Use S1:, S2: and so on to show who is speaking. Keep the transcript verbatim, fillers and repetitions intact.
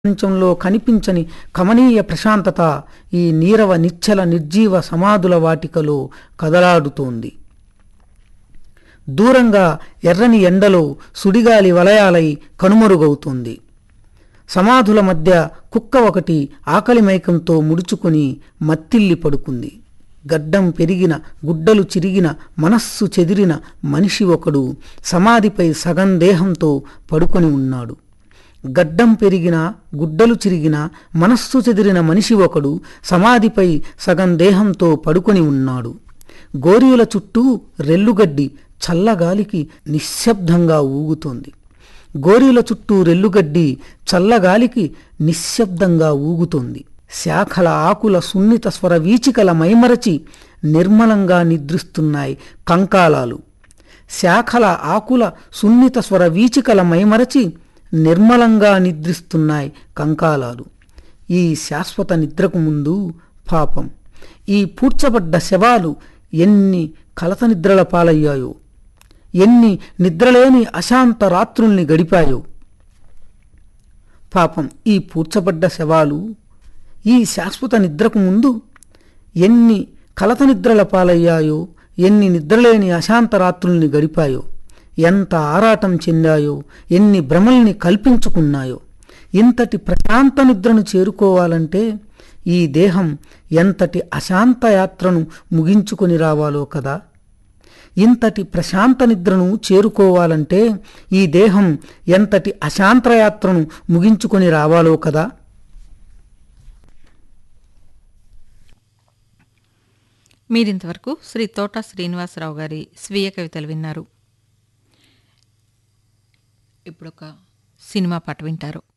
S1: ప్రపంచంలో కనిపించని కమనీయ ప్రశాంతత ఈ నీరవ నిశ్చల నిర్జీవ సమాధుల వాటికలో కదలాడుతోంది. దూరంగా ఎర్రని ఎండలో సుడిగాలి వలయాలై కనుమరుగవుతోంది. సమాధుల మధ్య కుక్క ఒకటి ఆకలి మైకంతో ముడుచుకుని మత్తిల్లి పడుకుంది. గడ్డం పెరిగిన గుడ్డలు చిరిగిన మనస్సు చెదిరిన మనిషి ఒకడు సమాధిపై సగం దేహంతో పడుకొని ఉన్నాడు. గడ్డం పెరిగిన గుడ్డలు చిరిగిన మనస్సు చెదిరిన మనిషి ఒకడు సమాధిపై సగం దేహంతో పడుకొని ఉన్నాడు. గోరీల చుట్టూ రెల్లుగడ్డి చల్లగాలికి నిశ్శబ్దంగా ఊగుతోంది. గోరీల చుట్టూ రెల్లుగడ్డి చల్లగాలికి నిశ్శబ్దంగా ఊగుతోంది. శాఖల ఆకుల సున్నిత స్వర వీచికల మైమరచి నిర్మలంగా నిద్రిస్తున్నాయి కంకాలాలు. శాఖల ఆకుల సున్నిత స్వర వీచికల మైమరచి నిర్మలంగా నిద్రిస్తున్నాయి కంకాలాలు. ఈ శాశ్వత నిద్రకు ముందు పాపం ఈ పూడ్చబడ్డ శవాలు ఎన్ని కలత నిద్రల పాలయ్యాయో, ఎన్ని నిద్రలేని అశాంత రాత్రుల్ని గడిపాయో. పాపం ఈ పూడ్చబడ్డ శవాలు ఈ శాశ్వత నిద్రకు ముందు ఎన్ని కలత నిద్రల పాలయ్యాయో, ఎన్ని నిద్రలేని అశాంత రాత్రుల్ని గడిపాయో, ఎంత ఆరాటం చెందాయో, ఎన్ని భ్రమల్ని కల్పించుకున్నాయో. ఇంతటి ప్రశాంత నిద్రను చేరుకోవాలంటే ఈ దేహం ఎంతటి అశాంత యాత్రను ముగించుకొని రావాలో కదా. ఇంతటి ప్రశాంత నిద్రను చేరుకోవాలంటే ఈ దేహం ఎంతటి అశాంత యాత్రను ముగించుకొని రావాలో కదా.
S2: మీరింతవరకు శ్రీ తోట శ్రీనివాసరావు గారి స్వీయ కవితలు విన్నారు. ఇప్పుడొక సినిమా పాట వింటారు.